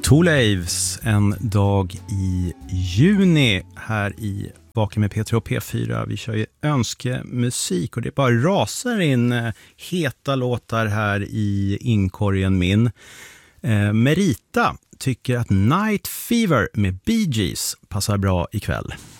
Thorleifs en dag i juni här i Vaken med P3 och P4. Vi kör ju önskemusik och det bara rasar in heta låtar här i inkorgen min. Merita tycker att Night Fever med Bee Gees passar bra ikväll.